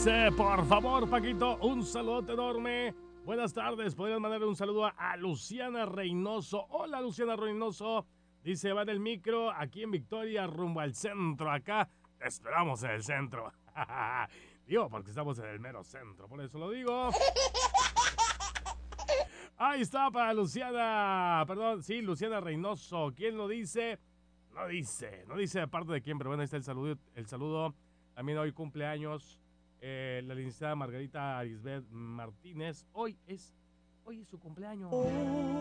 dice, por favor, Paquito, un saludote enorme. Buenas tardes, podrían mandarle un saludo a Luciana Reynoso. Hola, Luciana Reynoso. Dice, va en el micro, aquí en Victoria, rumbo al centro. Acá te esperamos en el centro. Digo, porque estamos en el mero centro, por eso lo digo. Ahí está para Luciana, perdón, sí, Luciana Reynoso. ¿Quién lo dice? No dice de parte de quién, pero bueno, ahí está el saludo. También hoy cumpleaños la licenciada Margarita Arisbet Martínez. Hoy es su cumpleaños.